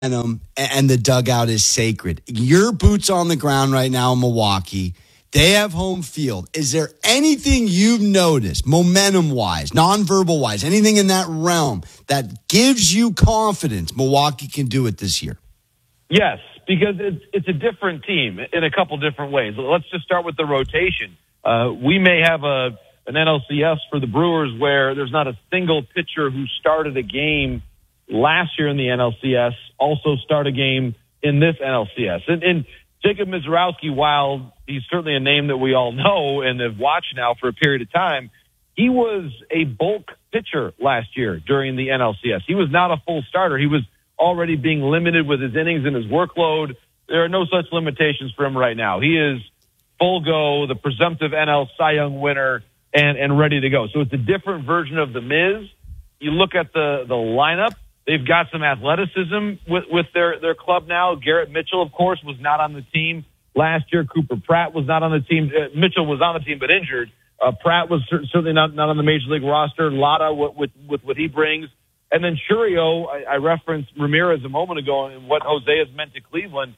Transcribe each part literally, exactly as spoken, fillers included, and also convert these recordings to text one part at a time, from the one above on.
momentum, and the dugout is sacred. Your boots on the ground right now in Milwaukee. They have home field. Is there anything you've noticed, momentum-wise, nonverbal-wise, anything in that realm that gives you confidence Milwaukee can do it this year? Yes, because it's it's a different team in a couple different ways. Let's just start with the rotation. Uh, we may have a an N L C S for the Brewers where there's not a single pitcher who started a game last year in the N L C S also start a game in this N L C S. And, and Jacob Misiorowski, while he's certainly a name that we all know and have watched now for a period of time, he was a bulk pitcher last year during the N L C S. He was not a full starter. He was already being limited with his innings and his workload. There are no such limitations for him right now. He is full go, the presumptive N L Cy Young winner, and, and ready to go. So it's a different version of the Miz. You look at the, the lineup. They've got some athleticism with, with their, their club now. Garrett Mitchell, of course, was not on the team last year. Cooper Pratt was not on the team. Uh, Mitchell was on the team but injured. Uh, Pratt was certainly not, not on the Major League roster. Lotta with, with, with what he brings. And then Chourio, I, I referenced Ramirez a moment ago and what Jose has meant to Cleveland.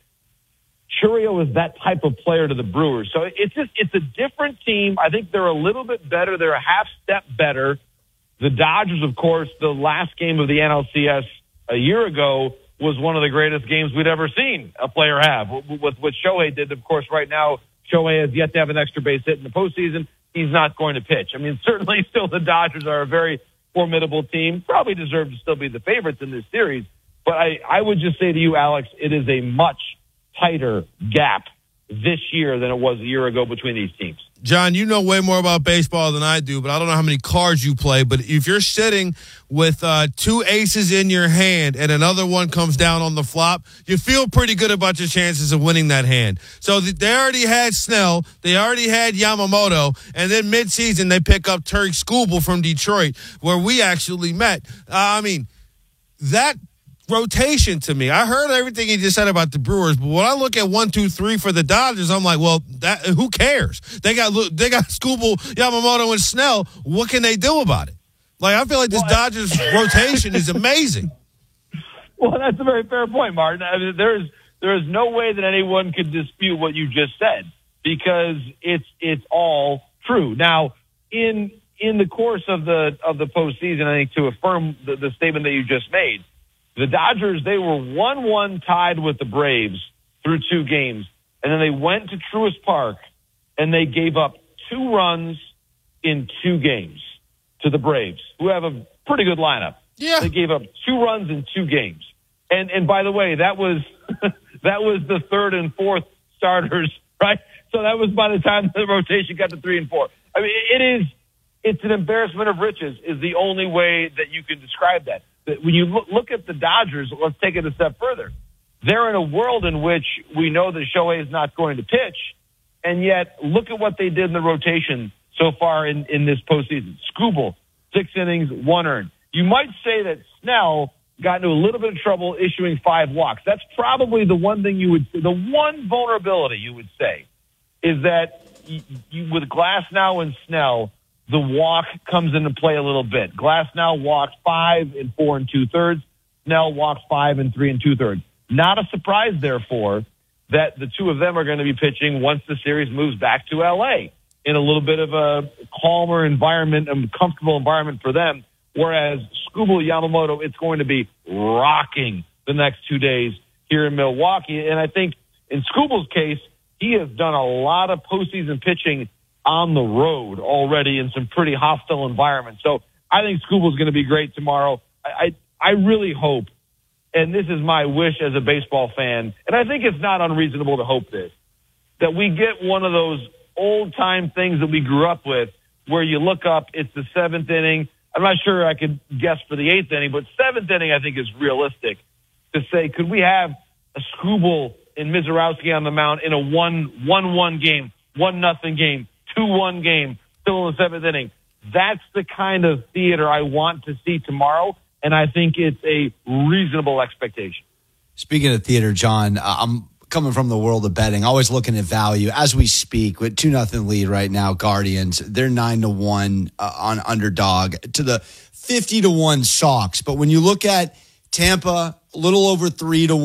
Chourio is that type of player to the Brewers. So it's just, it's a different team. I think they're a little bit better. They're a half step better. The Dodgers, of course, the last game of the N L C S a year ago was one of the greatest games we'd ever seen a player have. With what Shohei did, of course, right now, Shohei has yet to have an extra base hit in the postseason. He's not going to pitch. I mean, certainly still the Dodgers are a very formidable team, probably deserve to still be the favorites in this series. But I, I would just say to you, Alex, it is a much tighter gap this year than it was a year ago between these teams. John, you know way more about baseball than I do, but I don't know how many cards you play. But if you're sitting with uh, two aces in your hand and another one comes down on the flop, you feel pretty good about your chances of winning that hand. So they already had Snell, they already had Yamamoto, and then midseason they pick up Turk Skubal from Detroit, where we actually met. Uh, I mean, that rotation to me. I heard everything he just said about the Brewers, but when I look at one, two, three for the Dodgers, I'm like, well, that who cares? They got they got Skubal, Yamamoto, and Snell. What can they do about it? Like, I feel like this well, Dodgers rotation is amazing. Well, that's a very fair point, Martin. I mean, there's there is no way that anyone could dispute what you just said because it's it's all true. Now, in in the course of the of the postseason, I think to affirm the, the statement that you just made. The Dodgers, they were one one tied with the Braves through two games. And then they went to Truist Park and they gave up two runs in two games to the Braves, who have a pretty good lineup. Yeah. They gave up two runs in two games. And and by the way, that was that was the third and fourth starters, right? So that was by the time the rotation got to three and four. I mean, it is it's an embarrassment of riches is the only way that you can describe that. When you look at the Dodgers, let's take it a step further. They're in a world in which we know that Shohei is not going to pitch, and yet look at what they did in the rotation so far in, in this postseason. Skubal, six innings, one earned. You might say that Snell got into a little bit of trouble issuing five walks. That's probably the one thing you would, the one vulnerability you would say is that you, you, with Glasnow and Snell, the walk comes into play a little bit. Glasnow walked five and four and two thirds. Snell walked five and three and two thirds. Not a surprise, therefore, that the two of them are going to be pitching once the series moves back to L A in a little bit of a calmer environment, a comfortable environment for them. Whereas Skubal, Yamamoto, it's going to be rocking the next two days here in Milwaukee. And I think in Skubal's case, he has done a lot of postseason pitching on the road already in some pretty hostile environments. So I think Skubal's going to be great tomorrow. I, I, I really hope, and this is my wish as a baseball fan, and I think it's not unreasonable to hope this, that we get one of those old-time things that we grew up with where you look up, it's the seventh inning. I'm not sure I could guess for the eighth inning, but seventh inning I think is realistic to say, could we have a Skubal and Misiorowski on the mound in a one one one game, one nothing game, two one game, still in the seventh inning. That's the kind of theater I want to see tomorrow, and I think it's a reasonable expectation. Speaking of theater, John, I'm coming from the world of betting, always looking at value. As we speak, with two nothing lead right now, Guardians, they're nine to one uh, on underdog to the fifty to one Sox. But when you look at Tampa, a little over three to